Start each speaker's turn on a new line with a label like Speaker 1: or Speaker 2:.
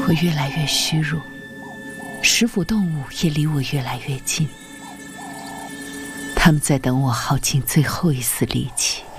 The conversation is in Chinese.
Speaker 1: 我越来越虚弱，食腐动物也离我越来越近，他们在等我耗尽最后一丝力气。